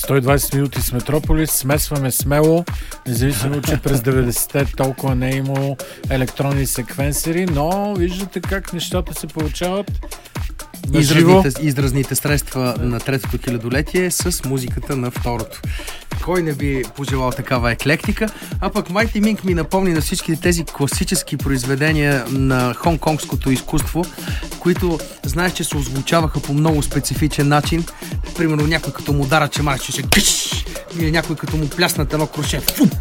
120 минути с Метрополис, смесваме смело, независимо, че през 90-те толкова не е имало електронни секвенсери, но виждате как нещата се получават. Изразните средства на третото хилядолетие с музиката на второто. Кой не би пожелал такава еклектика? А пък Mighty Mink ми напомни на всички тези класически произведения на хонконгското изкуство, които знаеш, че се озвучаваха по много специфичен начин. Примерно някой като му дара чемар, че или някой като му пляснат едно круше.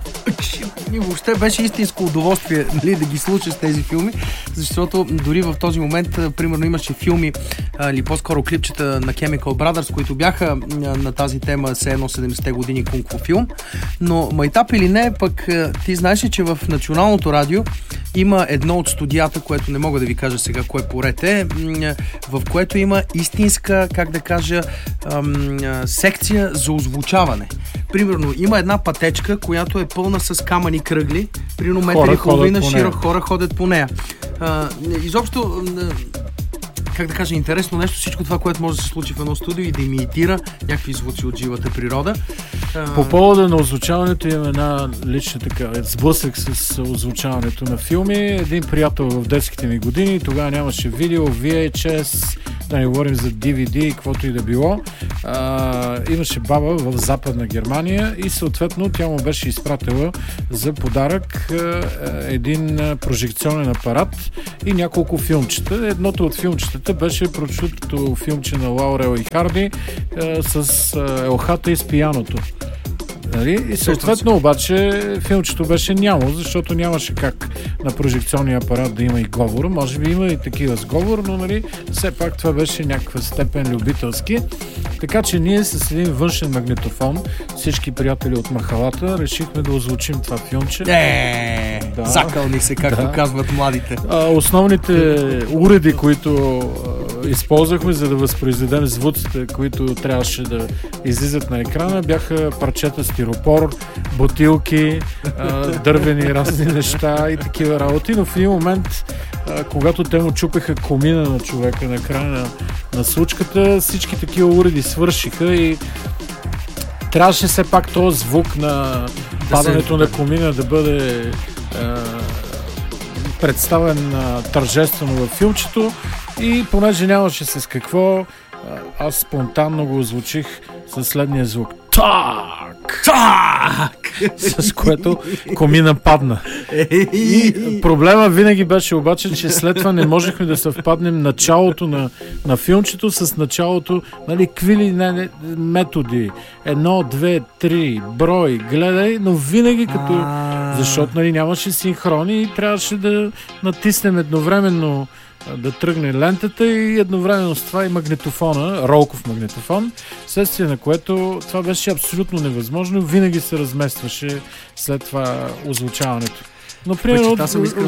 И въобще беше истинско удоволствие да ги слушаш тези филми, защото дори в този момент, примерно, имаше филми или по-скоро клипчета на Chemical Brothers, които бяха на тази тема все едно 70-те години кунг-фу филм, но майтап или не, пък ти знаеш ли, че в Националното радио има едно от студията, което не мога да ви кажа сега кое поред е, в което има истинска, как да кажа, секция за озвучаване. Примерно, има една пътечка, която е пълна с камъни кръгли, примерно метър и половина широк, хора ходят по нея. Изобщо, как да кажа, интересно нещо, всичко това, което може да се случи в едно студио и да имитира някакви звуци от живата природа. По повода на озвучаването имам една лична така сблъсък с озвучаването на филми. Един приятел в детските ми години, тогава нямаше видео, VHS, да не говорим за DVD и каквото и да било. Имаше баба в Западна Германия и съответно тя му беше изпратила за подарък един прожекционен апарат и няколко филмчета. Едното от филмчетата беше прочутото филмче на Лаурел и Харди с елхата и с пияното. Нали? И съответно обаче филмчето беше нямо, защото нямаше как на прожекционния апарат да има и говор. Може би има и такива с говор, но нали, все пак това беше някаква степен любителски. Така че ние с един външен магнитофон, всички приятели от махалата, решихме да озвучим това филмче. Закълни се, както казват младите. Основните уреди, които използвахме, за да възпроизведем звуците, които трябваше да излизат на екрана, бяха парчета стиропор, бутилки, дървени разни неща и такива работи, но в един момент, когато те му чупеха комина на човека на края на случката, всички такива уреди свършиха и трябваше все пак този звук на падането на комина да бъде представен тържествено във филмчето и понеже нямаше с какво, аз спонтанно го озвучих със следния звук. Так! С което комина падна. И проблема винаги беше обаче, че след това не можехме да съвпаднем началото на филмчето с началото, нали, квили методи. 1, 2, 3, брой, гледай, но винаги като... Защото нали, нямаше синхрони и трябваше да натиснем едновременно да тръгне лентата и едновременно с това и магнитофона, ролков магнитофон, следствие на което това беше абсолютно невъзможно, винаги се разместваше след това озвучаването. Но примерно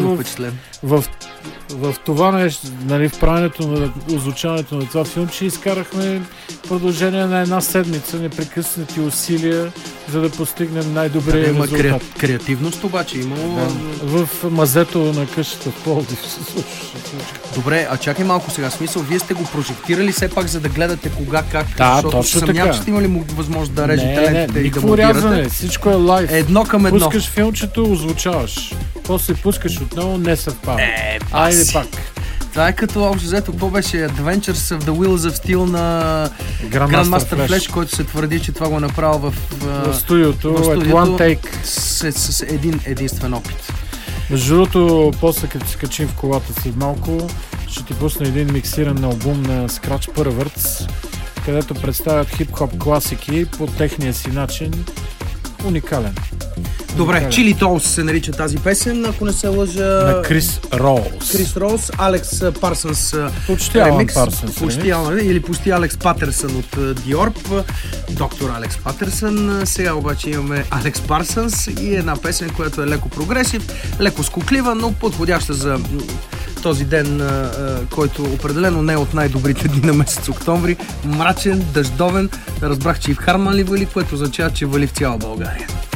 в това нещо, нали, в правенето на озвучаването на това филмче изкарахме продължение на една седмица непрекъснати усилия, за да постигнем най-добрия резултат. Има креативност обаче, в мазето на къщата в Пловдив се случва. Добре, а чакай малко сега, смисъл, вие сте го прожектирали все пак, за да гледате кога, как, да, защото съмнявам, че сте имали възможност да режете лентите и да монтирате. Рязане, всичко е лайв. Едно към едно. Пускаш филмчето, озвучаваш. После пускаш отново, не съвпада. Айде пак. Това е като общо взето, какво беше Adventures of the Wheels of Steel на Grandmaster Flash, който се твърди, че това го направил в студиото, one take. С един единствен опит. Между другото, после като се качим в колата след малко, ще ти пусна един миксиран албум на Scratch Perverts, където представят хип-хоп класики по техния си начин. Уникален. Добре, Chili Toes се нарича тази песен, ако не се лъжа... На Крис Роуз. Крис Роуз, Алекс Парсънс ремикс. Или почти Алекс Патърсън от Диорп. Доктор Алекс Патърсън. Сега обаче имаме Алекс Парсънс и една песен, която е леко прогресив, леко скуклива, но подходяща за този ден, който определено не е от най-добрите дни на месец октомври. Мрачен, дъждовен. Разбрах, че и в Харман ли вали, което означава, че вали в цяла България.